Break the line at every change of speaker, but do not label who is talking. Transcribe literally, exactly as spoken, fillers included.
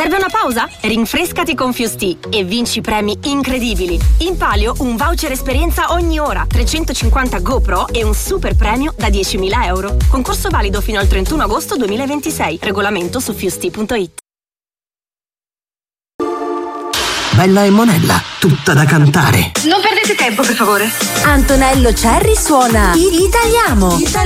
Serve una pausa? Rinfrescati con Fusti e vinci premi incredibili. In palio un voucher esperienza ogni ora, trecentocinquanta GoPro e un super premio da diecimila euro. Concorso valido fino al trentuno agosto duemilaventisei. Regolamento su fusti punto it.
Bella e Monella, tutta da cantare.
Non perdete tempo, per favore.
Antonello Cerri suona Italiamo.